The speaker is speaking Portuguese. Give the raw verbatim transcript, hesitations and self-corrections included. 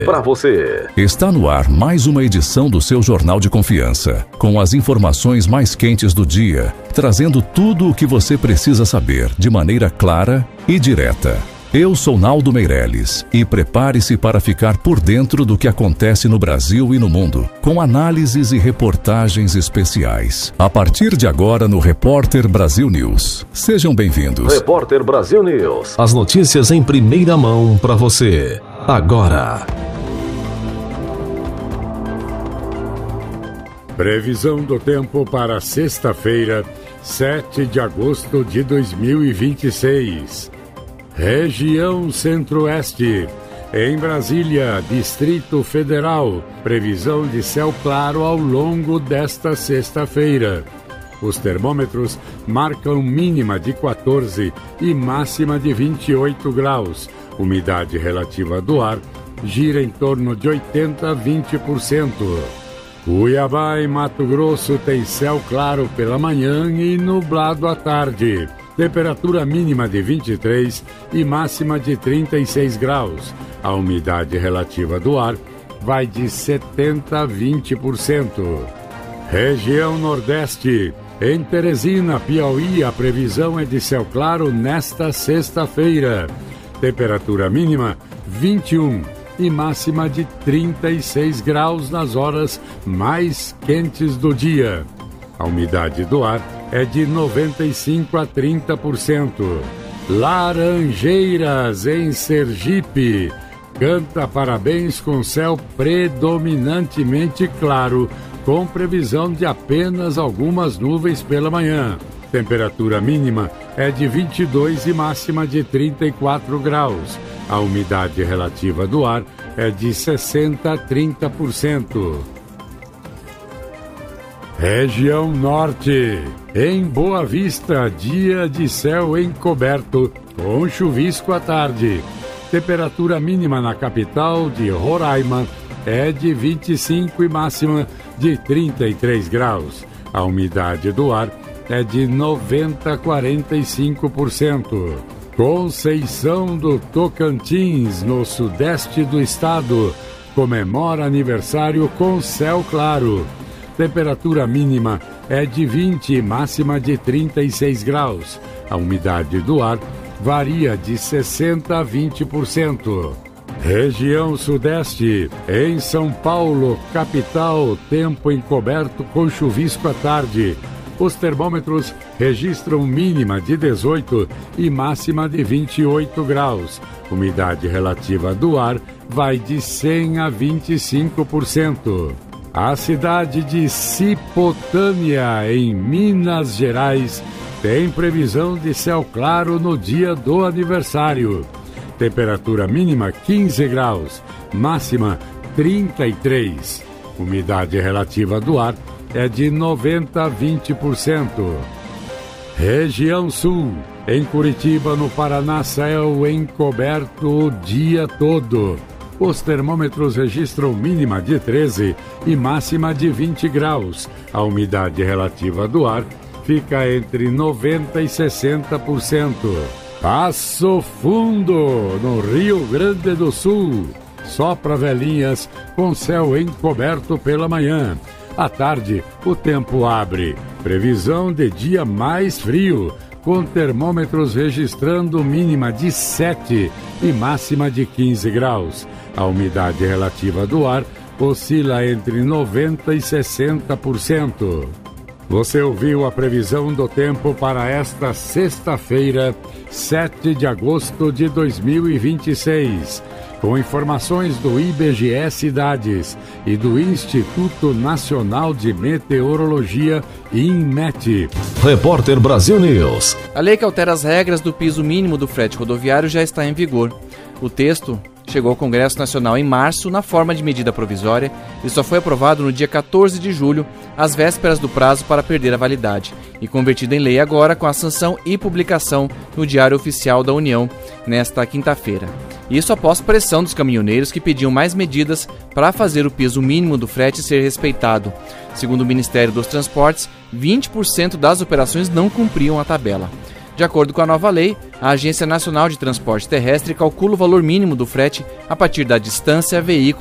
Para você. Está no ar mais uma edição do seu Jornal de Confiança, com as informações mais quentes do dia, trazendo tudo o que você precisa saber de maneira clara e direta. Eu sou Naldo Meirelles e prepare-se para ficar por dentro do que acontece no Brasil e no mundo, com análises e reportagens especiais. A partir de agora no Repórter Brasil News. Sejam bem-vindos. Repórter Brasil News. As notícias em primeira mão para você. Agora. Previsão do tempo para sexta-feira, sete de agosto de dois mil e vinte e seis. Região Centro-Oeste. Em Brasília, Distrito Federal, previsão de céu claro ao longo desta sexta-feira. Os termômetros marcam mínima de quatorze e máxima de vinte e oito graus. Umidade relativa do ar gira em torno de oitenta a vinte por cento. Cuiabá e Mato Grosso tem céu claro pela manhã e nublado à tarde. Temperatura mínima de vinte e três e máxima de trinta e seis graus. A umidade relativa do ar vai de setenta a vinte por cento. Região Nordeste. Em Teresina, Piauí, a previsão é de céu claro nesta sexta-feira. Temperatura mínima vinte e um e máxima de trinta e seis graus nas horas mais quentes do dia. A umidade do ar é de noventa e cinco a trinta por cento. Laranjeiras, em Sergipe, canta parabéns com céu predominantemente claro, com previsão de apenas algumas nuvens pela manhã. Temperatura mínima é de vinte e dois e máxima de trinta e quatro graus. A umidade relativa do ar é de sessenta a trinta por cento. Região Norte. Em Boa Vista, dia de céu encoberto, com chuvisco à tarde. Temperatura mínima na capital de Roraima é de vinte e cinco e máxima de trinta e três graus. A umidade do ar é de noventa a quarenta e cinco por cento. Conceição do Tocantins, no sudeste do estado, comemora aniversário com céu claro. Temperatura mínima é de vinte e máxima de trinta e seis graus. A umidade do ar varia de sessenta a vinte por cento. Região Sudeste. Em São Paulo, capital, tempo encoberto com chuvisco à tarde. Os termômetros registram mínima de dezoito e máxima de vinte e oito graus. Umidade relativa do ar vai de cem a vinte e cinco por cento. A cidade de Cipotânia, em Minas Gerais, tem previsão de céu claro no dia do aniversário. Temperatura mínima quinze graus, máxima trinta e três. Umidade relativa do ar é de noventa a vinte por cento. Região Sul. Em Curitiba, no Paraná, céu encoberto o dia todo. Os termômetros registram mínima de treze e máxima de vinte graus. A umidade relativa do ar fica entre noventa e sessenta por cento. Passo Fundo, no Rio Grande do Sul. Sopra velhinhas com céu encoberto pela manhã. À tarde, o tempo abre. Previsão de dia mais frio, com termômetros registrando mínima de sete e máxima de quinze graus. A umidade relativa do ar oscila entre noventa e sessenta por cento. Você ouviu a previsão do tempo para esta sexta-feira, sete de agosto de dois mil e vinte e seis. Com informações do I B G E Cidades e do Instituto Nacional de Meteorologia, INMET. Repórter Brasil News. A lei que altera as regras do piso mínimo do frete rodoviário já está em vigor. O texto chegou ao Congresso Nacional em março na forma de medida provisória e só foi aprovado no dia quatorze de julho, às vésperas do prazo para perder a validade, e convertido em lei agora com a sanção e publicação no Diário Oficial da União nesta quinta-feira. Isso após pressão dos caminhoneiros que pediam mais medidas para fazer o piso mínimo do frete ser respeitado. Segundo o Ministério dos Transportes, vinte por cento das operações não cumpriam a tabela. De acordo com a nova lei, a Agência Nacional de Transporte Terrestre calcula o valor mínimo do frete a partir da distância, veículo